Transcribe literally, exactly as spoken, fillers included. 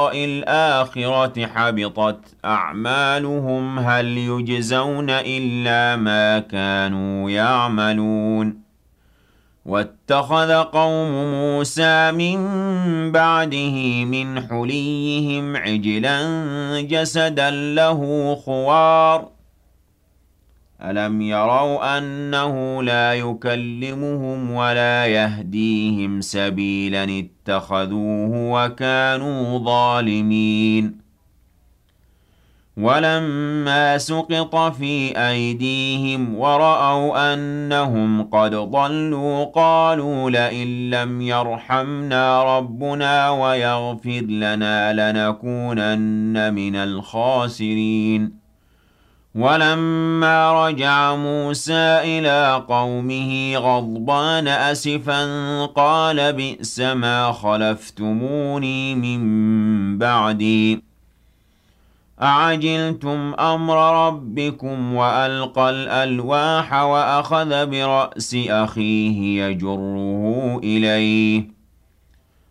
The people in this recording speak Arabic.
لقاء الآخرة حبطت أعمالهم هل يجزون إلا ما كانوا يعملون واتخذ قوم موسى من بعده من حليهم عجلا جسدا له خوار ألم يروا أنه لا يكلمهم ولا يهديهم سبيلا اتخذوه وكانوا ظالمين ولما سقط في أيديهم ورأوا أنهم قد ضلوا قالوا لئن لم يرحمنا ربنا ويغفر لنا لنكونن من الخاسرين ولما رجع موسى إلى قومه غضبان أسفا قال بئس ما خلفتموني من بعدي أعجلتم أمر ربكم وألقى الألواح وأخذ برأس أخيه يجره إليه